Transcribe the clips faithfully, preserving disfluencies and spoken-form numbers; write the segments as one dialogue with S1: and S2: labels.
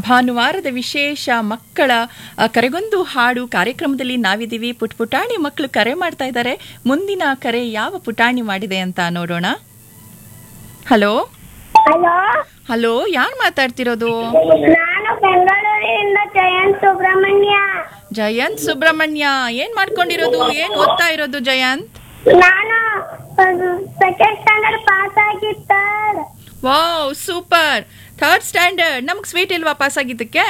S1: ಭಾನುವಾರದ ವಿಶೇಷ ಮಕ್ಕಳ ಆ, ಕರೆಗೊಂದು ಹಾಡು ಕಾರ್ಯಕ್ರಮದಲ್ಲಿ ನಾವಿದ್ದೀವಿ. ಪುಟ್ ಪುಟಾಣಿ ಮಕ್ಕಳು ಕರೆ ಮಾಡ್ತಾ ಇದ್ದಾರೆ. ಮುಂದಿನ ಕರೆ ಯಾವ ಪುಟಾಣಿ ಮಾಡಿದೆ ಅಂತ ನೋಡೋಣ. ಹಲೋ
S2: ಹಲೋ,
S1: ಹಲೋ, ಯಾರು ಮಾತಾಡ್ತಿರೋದು?
S2: ನಾನು ಬೆಂಗಳೂರಿನಿಂದ ಜಯಂತ್ ಸುಬ್ರಹ್ಮಣ್ಯ.
S1: ಜಯಂತ್ ಸುಬ್ರಹ್ಮಣ್ಯ, ಏನ್ ಮಾಡ್ಕೊಂಡಿರೋದು? ಏನ್ ಓದ್ತಾ ಇರೋದು ಜಯಂತ್?
S2: ನಾನು ಸೆಕೆಂಡ್ ಸ್ಟ್ಯಾಂಡರ್ಡ್ ಪಾಸ್ ಆಗಿದ್ದ.
S1: Wow, super. Third standard. ನಮ್ಗೆ ಸ್ವೀಟ್ ಇಲ್ವಾ ಪಾಸ್ ಆಗಿದ್ದಕ್ಕೆ?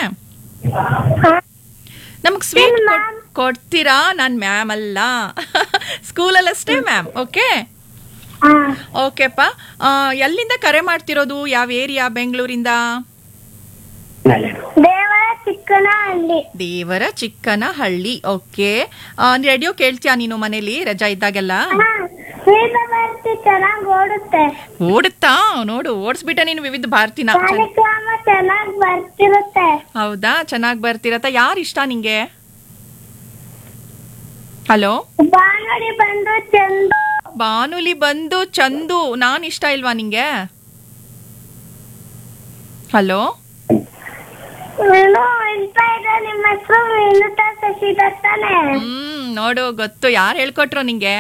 S1: ನಮ್ಗೆ ಸ್ವೀಟ್ ಕೊಡ್ತೀರಾ? ನಾನು ಮ್ಯಾಮ್ ಅಲ್ಲ, ಸ್ಕೂಲಲ್ಲಷ್ಟೇ ಮ್ಯಾಮ್. ಓಕೆ ಓಕೆಪ್ಪ. ಎಲ್ಲಿಂದ ಕರೆ ಮಾಡ್ತಿರೋದು? ಯಾವ ಏರಿಯಾ ಬೆಂಗಳೂರಿಂದ?
S2: ದೇವರ ಚಿಕ್ಕನಹಳ್ಳಿ.
S1: ದೇವರ ಚಿಕ್ಕನಹಳ್ಳಿ. ಓಕೆ. ರೇಡಿಯೋ ಕೇಳ್ತೀಯಾ ನೀನು ಮನೇಲಿ ರಜಾ ಇದ್ದಾಗೆಲ್ಲ?
S2: ವಿವಿಧ ಭಾರತಿ ಚೆನ್ನಾಗಿ ಓಡುತ್ತೆ.
S1: ಓಡುತ್ತಾ? ನೋಡು, ಓಡಿಸ್ಬಿಟ್ಟ ನೀನು ವಿವಿಧ ಭಾರತಿನ.
S2: ಕಾರ್ಯಕ್ರಮ ಚೆನ್ನಾಗಿ ಬರ್ತಿರುತ್ತೆ.
S1: ಹೌದಾ, ಚೆನ್ನಾಗಿ ಬರ್ತಿರತ್ತ. ಯಾರು ಇಷ್ಟ ನಿಂಗೆ? ಹಲೋ,
S2: ಬಾನುಲಿ ಬಂದು ಚಂದು.
S1: ಬಾನುಲಿ ಬಂದು ಚಂದು. ನಾನ್ ಇಷ್ಟ ಇಲ್ವಾ ನಿಂಗೆ? ಹಲೋ,
S2: ನೀನು ಇಷ್ಟ ಇದೆ. ನಿಮ್ಮ ಹೆಸರು ವಿನುತಾ ಶಶಿಧರ್ ತಾನೆ?
S1: ಹ್ಮ್, ನೋಡು ಗೊತ್ತು. ಯಾರು ಹೇಳ್ಕೊಟ್ರು ನಿಂಗೆ?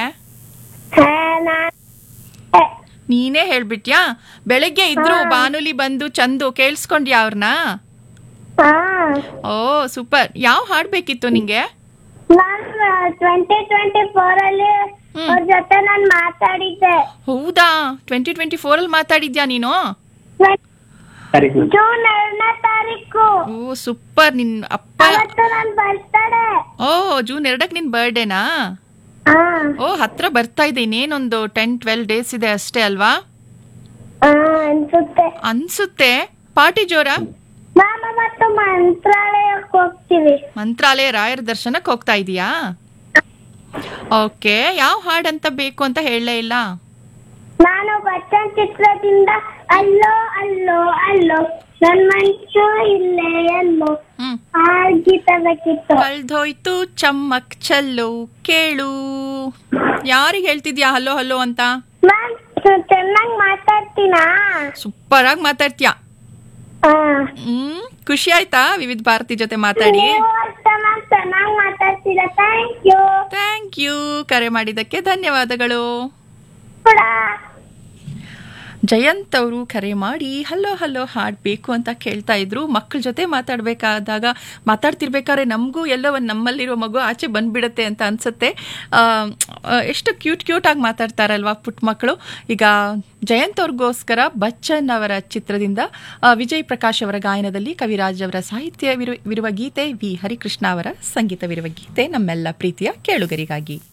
S1: ನೀನೇ ಹೇಳ್ಬಿಟ್ಯಾ? ಬೆಳಗ್ಗೆ ಇದ್ರು ಬಾನುಲಿ ಬಂದು ಚಂದು, ಕೇಳಿಸ್ಕೊಂಡ್ಯಾ ಅವ್ರನ್ನ? ಓ ಸೂಪರ್. ಯಾವ ಹಾಡ್ಬೇಕಿತ್ತು ನಿಂಗೆ?
S2: ನಾನು ಟ್ವೆಂಟಿ ಟ್ವೆಂಟಿ ಫೋರ್ ಅಲ್ಲಿ ಅವ್ರ ಜೊತೆ ನಾನು ಮಾತಾಡಿದ್ದೆ.
S1: ಹೌದಾ? ಟ್ವೆಂಟಿ ಟ್ವೆಂಟಿ ಫೋರ್ ಅಲ್ಲಿ ಮಾತಾಡಿದ್ಯಾ ನೀನು?
S2: ಜೂನ್ ಎರಡನೇ ತಾರೀಕು.
S1: ಓ ಸೂಪರ್. ನಿನ್ ಅಪ್ಪ
S2: ಅವತ್ತು ನನ್ ಬರ್ತಡೆ.
S1: ಓ, ಜೂನ್ ಎರಡಕ್ಕೆ ನಿನ್ ಬರ್ಡೇನಾ? ಓ, ಹತ್ರ ಬರ್ತಾ ಇದೆ. ಇನ್ನೇನೊಂದು ಟೆನ್ ಟ್ವೆಲ್ ಡೇಸ್ ಇದೆ ಅಷ್ಟೇ ಅಲ್ವಾ?
S2: ಅನ್ಸುತ್ತೆ
S1: ಅನ್ಸುತ್ತೆ. ಪಾರ್ಟಿ ಜೋರ?
S2: ಮಾಮ ಮತ್ತು ಮಂತ್ರಾಲಯಕ್ಕೆ ಹೋಗ್ತೀವಿ.
S1: ಮಂತ್ರಾಲಯ ರಾಯರ ದರ್ಶನಕ್ಕೆ ಹೋಗ್ತಾ ಇದೀಯಾ? ಓಕೆ. ಯಾವ ಹಾಡಂತ ಬೇಕು ಅಂತ ಹೇಳಲೇ ಇಲ್ಲ.
S2: ನಾನು ಬಚ್ಚನ್ ಚಿತ್ರದಿಂದ ಅಲ್ಲೋ ಅಲ್ಲೋ ಅಲ್ಲೋ ನನ್ ಮನ್ಸು ಇಲ್ಲೇ ಎಲ್ಲೋ
S1: ಹ್ಮ್
S2: ಆ ಗೀತ ಬೇಕಿತ್ತು.
S1: ಕಳ್ದೋಯ್ತು ಚಮ್ಮಕ್ ಚಲ್ಲು ಕೇಳು. ಯಾರಿಗೆ ಹೇಳ್ತಿದ್ಯಾ ಹಲೋ ಹಲೋ ಅಂತ?
S2: ಮ್ಯಾಮ್ ಚೆನ್ನಾಗಿ ಮಾತಾಡ್ತೀನಾ?
S1: ಸೂಪರ್ ಆಗಿ ಮಾತಾಡ್ತೀಯಾ. ಹ್ಮ್, ಖುಷಿ ಆಯ್ತಾ ವಿವಿಧ ಭಾರತಿ ಜೊತೆ ಮಾತಾಡಿ?
S2: ಚೆನ್ನಾಗಿ ಮಾತಾಡ್ತೀರಾ. Thank you.
S1: Thank you. ಕರೆ ಮಾಡಿದ್ದಕ್ಕೆ ಧನ್ಯವಾದಗಳು. ಜಯಂತ್ ಅವರು ಕರೆ ಮಾಡಿ ಹಲೋ ಹಲೋ ಹಾಡಬೇಕು ಅಂತ ಕೇಳ್ತಾ ಇದ್ರು. ಮಕ್ಕಳ ಜೊತೆ ಮಾತಾಡಬೇಕಾದಾಗ ಮಾತಾಡ್ತಿರ್ಬೇಕಾದ್ರೆ ನಮಗೂ ಎಲ್ಲೋ ಒಂದು ನಮ್ಮಲ್ಲಿರೋ ಮಗು ಆಚೆ ಬಂದ್ಬಿಡುತ್ತೆ ಅಂತ ಅನ್ಸುತ್ತೆ. ಎಷ್ಟು ಕ್ಯೂಟ್ ಕ್ಯೂಟಾಗಿ ಮಾತಾಡ್ತಾರಲ್ವಾ ಪುಟ್ಟ ಮಕ್ಕಳು. ಈಗ ಜಯಂತ್ ಅವ್ರಿಗೋಸ್ಕರ ಬಚ್ಚನ್ ಅವರ ಚಿತ್ರದಿಂದ ವಿಜಯ್ ಪ್ರಕಾಶ್ ಅವರ ಗಾಯನದಲ್ಲಿ ಕವಿರಾಜ್ ಅವರ ಸಾಹಿತ್ಯವಿರುವ ಗೀತೆ, ವಿ ಹರಿಕೃಷ್ಣ ಅವರ ಸಂಗೀತವಿರುವ ಗೀತೆ ನಮ್ಮೆಲ್ಲ ಪ್ರೀತಿಯ ಕೇಳುಗರಿಗಾಗಿ.